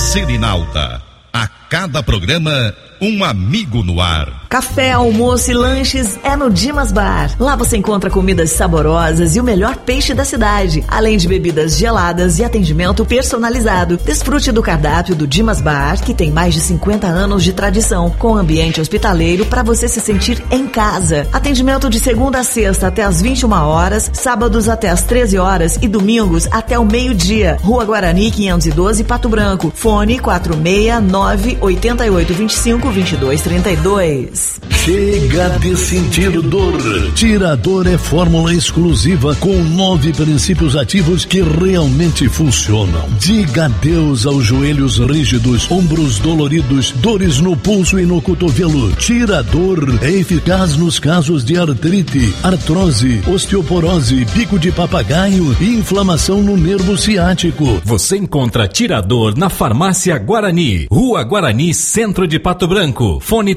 Serenalta. A cada programa, um amigo no ar. Café, almoço e lanches é no Dimas Bar. Lá você encontra comidas saborosas e o melhor peixe da cidade, além de bebidas geladas e atendimento personalizado. Desfrute do cardápio do Dimas Bar, que tem mais de 50 anos de tradição, com ambiente hospitaleiro para você se sentir em casa. Atendimento de segunda a sexta até às 21 horas, sábados até às 13 horas e domingos até o meio-dia. Rua Guarani 512, Pato Branco. Fone 469-8825-2232. Chega de sentir dor. Tirador é fórmula exclusiva com 9 princípios ativos que realmente funcionam. Diga adeus aos joelhos rígidos, ombros doloridos, dores no pulso e no cotovelo. Tirador é eficaz nos casos de artrite, artrose, osteoporose, bico de papagaio e inflamação no nervo ciático. Você encontra Tirador na Farmácia Guarani, Rua Guarani, Centro de Pato Branco. Fone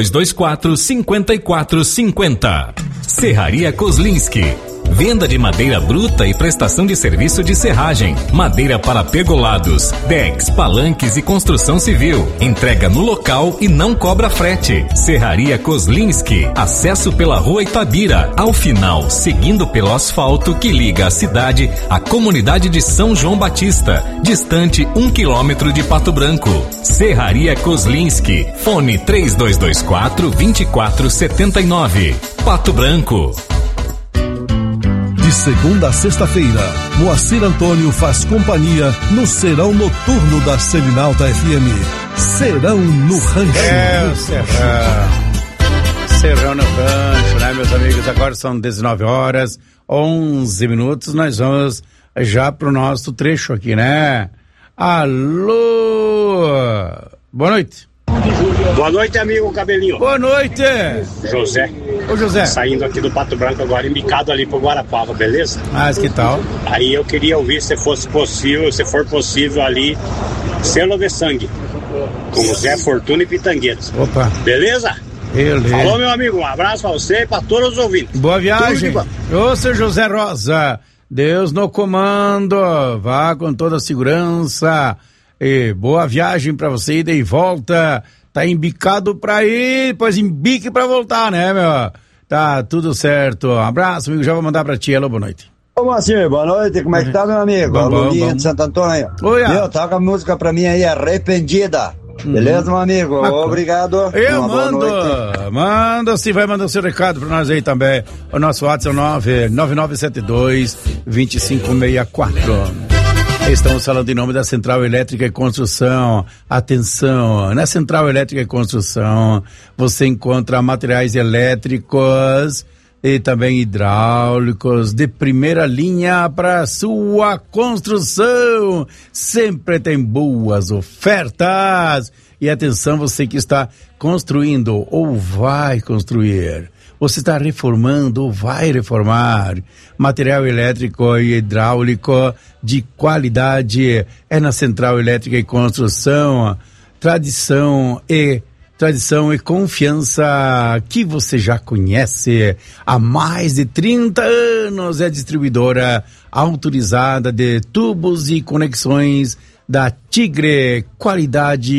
3224-5450. Serraria Kozlinski. Venda de madeira bruta e prestação de serviço de serragem. Madeira para pergolados, decks, palanques e construção civil. Entrega no local e não cobra frete. Serraria Kozlinski. Acesso pela Rua Itabira. Ao final, seguindo pelo asfalto que liga a cidade à comunidade de São João Batista. Distante 1 quilômetro de Pato Branco. Serraria Kozlinski. Fone 3224-2479. Pato Branco. De segunda a sexta-feira, Moacir Antônio faz companhia no Serão Noturno da Serenalta FM. Serão no Rancho. Serão no Rancho, né, meus amigos? Agora são 19 horas, 11 minutos. Nós vamos já pro nosso trecho aqui, né? Alô! Boa noite. Boa noite, amigo Cabelinho. Boa noite. José. Ô, José. Saindo aqui do Pato Branco agora, embicado ali pro Guarapava, beleza? Mas que tal? Aí eu queria ouvir, se for possível ali, Selo de Sangue, com Zé Fortuna e Pitangueiras. Opa. Beleza? Beleza. Falou, meu amigo, um abraço pra você e pra todos os ouvintes. Boa viagem. Ô, seu José Rosa, Deus no comando, vá com toda a segurança. E boa viagem pra você, ida e volta. Tá embicado pra ir, depois embique pra voltar, né, meu? Tá tudo certo. Um abraço, amigo. Já vou mandar pra ti. Alô, boa noite. Ô, Moacir, boa noite. Como é que tá, meu amigo? A Lulinha de Santo Antônio. Oi, meu, toca a música pra mim aí, Arrependida. Beleza, meu amigo? Obrigado. Eu mando. Manda, se vai mandar o seu recado pra nós aí também. O nosso WhatsApp é 99972-2564. Estamos falando em nome da Central Elétrica e Construção. Atenção, na Central Elétrica e Construção você encontra materiais elétricos e também hidráulicos de primeira linha para sua construção. Sempre tem boas ofertas. E atenção, você que está construindo ou vai construir. Você está reformando ou vai reformar. Material elétrico e hidráulico de qualidade é na Central Elétrica e Construção. Tradição e confiança que você já conhece há mais de 30 anos. É distribuidora autorizada de tubos e conexões da Tigre. Qualidade